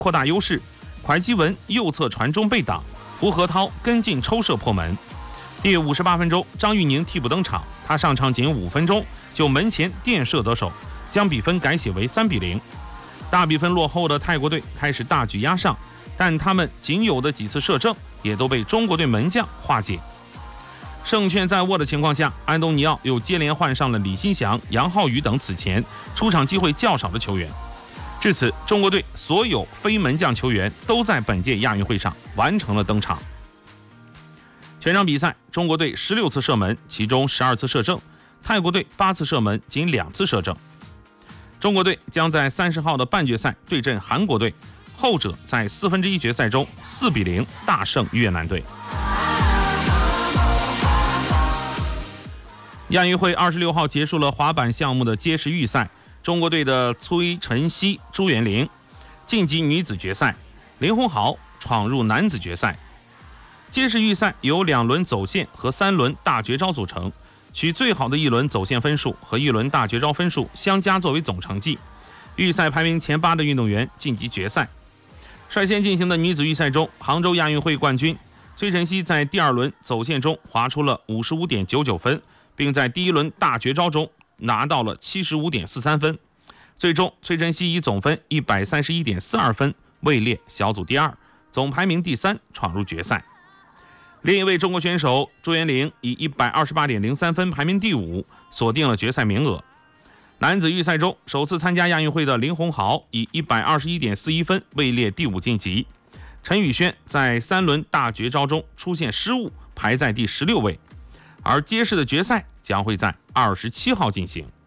扩大优势，蒯基文右侧传中被挡，胡河涛跟进抽射破门。第58分钟，张玉宁替补登场，他上场仅5分钟就门前垫射得手，将比分改写为3-0。大比分落后的泰国队开始大举压上，但他们仅有的几次射正也都被中国队门将化解。胜券在握的情况下，安东尼奥又接连换上了李新祥、杨浩宇等此前出场机会较少的球员。至此，中国队所有非门将球员都在本届亚运会上完成了登场。全场比赛，中国队16次射门，其中12次射正；泰国队8次射门，仅2次射正。中国队将在30号的半决赛对阵韩国队，后者在1/4决赛中4-0大胜越南队。亚运会26号结束了滑板项目的街式预赛，中国队的崔晨曦、朱元玲晋级女子决赛，林鸿豪闯入男子决赛。街式预赛由2轮走线和3轮大绝招组成，取最好的1轮走线分数和1轮大绝招分数相加作为总成绩。预赛排名前8的运动员晋级决赛。率先进行的女子预赛中，杭州亚运会冠军崔晨曦在第2轮走线中划出了55.99分，并在第1轮大绝招中拿到了75.43分。最终，崔晨曦以总分131.42分位列小组第2，总排名第3，闯入决赛。另一位中国选手朱元玲以128.03分排名第5，锁定了决赛名额。男子预赛中，首次参加亚运会的林鸿豪以121.41分位列第5晋级。陈宇轩在3轮大绝招中出现失误，排在第16位。而街式的决赛将会在27号进行。